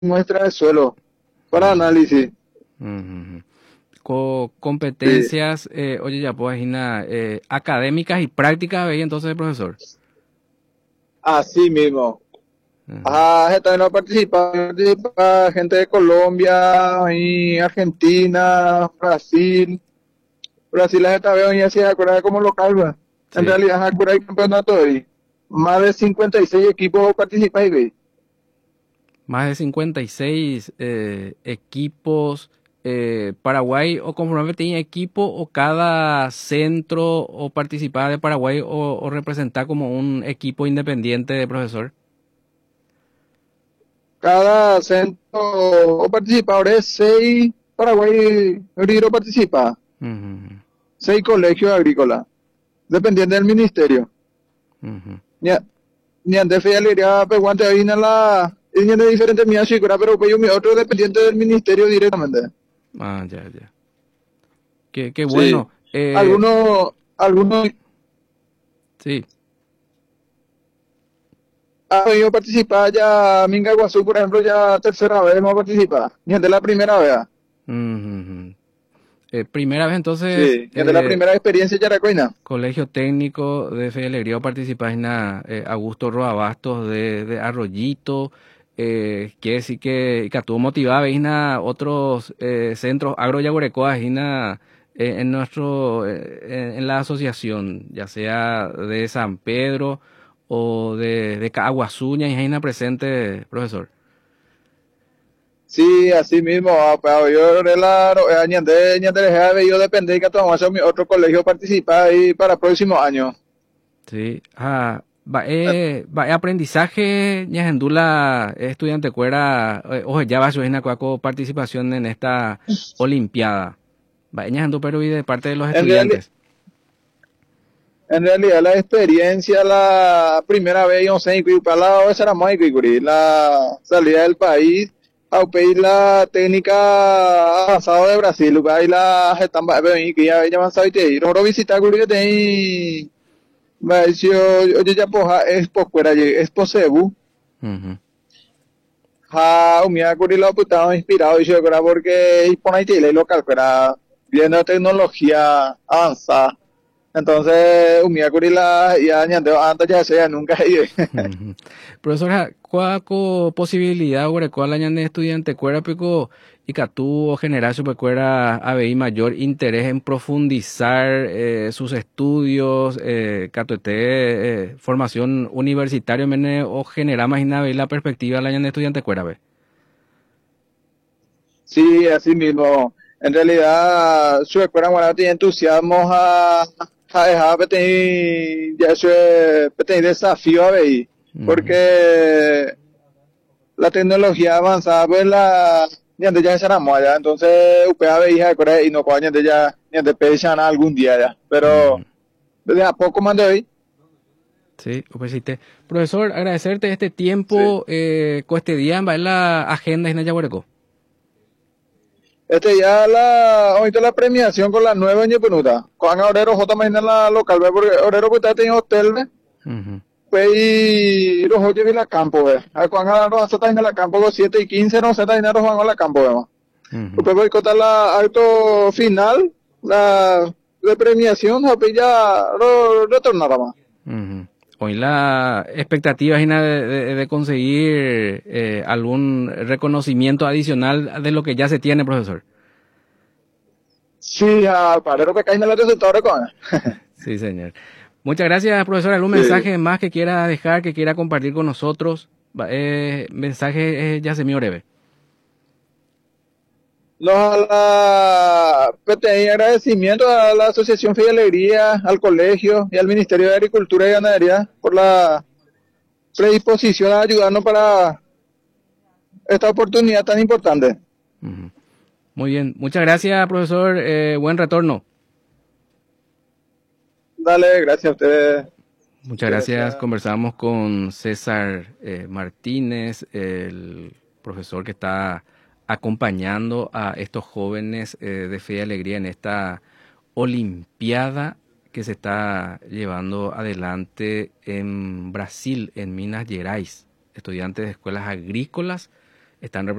muestra de suelo para Ujú, análisis. ujú. Sí, Competencias, oye, ya pues, Gina, académicas y prácticas, veía entonces el profesor. así mismo. Ujú. Ah, también no participa gente de Colombia, y Argentina, Brasil. Brasil es esta vez y así acuerda como local, ¿verdad? En Sí, realidad, acuerda el campeonato hoy. Más de 56 equipos participan, ¿ve? más de 56 equipos. Paraguay o conforme tenía equipo o cada centro o participaba de Paraguay o representaba como un equipo independiente de profesor. Cada centro o participadores, 6 Paraguay Río participa, Ujú, 6 colegios agrícolas, dependiente del ministerio. ujú. Ni, ni antes fui a la peguante ahí en la. Es de diferentes mías, sí, pero pues yo mi otro dependiente del ministerio directamente. Ah, ya, ya. Qué Sí. bueno. Algunos Sí. han podido participar ya, Minga Guazú, por ejemplo, ya tercera vez hemos participado. Ni antes la primera vez. Ujú. Primera vez entonces, Sí, ni antes la primera experiencia ya era coina. Colegio Técnico de Fe y Alegría o participás en la, Augusto Roa Bastos de Arroyito. Quiere decir que estuvo motivada en otros centros agroyaguarecoas en nuestro en la asociación, ya sea de San Pedro o de Caguazuña y Jaina presente, profesor. Sí, así mismo, pero yo ni antes de yo depender que tomamos mi otro colegio participar ahí para próximos años. Sí, aprendizaje, ñajendula, estudiante cuera, oye, ya va a su participación en esta olimpiada. Va, ñajendu, pero y de parte de los En realidad, estudiantes. En realidad la experiencia, la primera vez yo sé que para la esa era más que la salida del país, a pedir la técnica avanzada de Brasil, ahí la están que ya van a saber que ir, nosotros visitar que tem, mas yo ya poja es por fuera, es por Cebu, Ujú. ja, mira que lo putado inspirado y yo creo porque y por ahí te local, era viendo tecnología avanzada. Entonces, un miércoles ya añadió antes ya sea nunca iba. Ujú. Profesora, ¿cuál posibilidad sobre cuál año de estudiante cuera pico y catú o generar su pecuera ABI mayor interés en profundizar sus estudios, formación universitaria mene, o generar más la perspectiva del año de estudiante cuera ve? Sí, así mismo. En realidad, su escuela bueno, tiene entusiasmo a dejar ya su desafío a ver, Ujú. porque la tecnología avanzada, pues ni antes ya se allá, entonces UPA veía y no coño, antes ya, ni antes pesan algún día ya, pero Ujú. desde a poco más de hoy. Sí, pues sí, profesor, agradecerte este Sí. tiempo, este día en la agenda en Yaguareco. Ya ahorita la premiación con la nueva ñepenuta. Con Orero J más en la local, ¿ve? Porque Orero que está en hotel, ¿ve? Ujú. Pues y los oye en la campo, ¿ve? A Juan Aros está en la campo, los 7 y 15 no se está en la Juan a la campo, ¿ve? Ujú. Pues voy a contar la alto final, la de premiación, pues ya retornará más. Ujú. Hoy la expectativa es de conseguir algún reconocimiento adicional de lo que ya se tiene, profesor. Sí, al parero que cae en el resultado, con. Sí, señor. Muchas gracias, profesor. ¿Algún Sí. mensaje más que quiera dejar, que quiera compartir con nosotros? Mensaje ya se me breve. PTI agradecimiento a la Asociación Fe y Alegría, al colegio y al Ministerio de Agricultura y Ganadería por la predisposición a ayudarnos para esta oportunidad tan importante. Ujú. Muy bien. Muchas gracias, profesor. Buen retorno. Dale, gracias a ustedes. Muchas Muchas gracias. gracias. Conversamos con César Martínez, el profesor que está acompañando a estos jóvenes de Fe y Alegría en esta Olimpiada que se está llevando adelante en Brasil, en Minas Gerais. Estudiantes de escuelas agrícolas están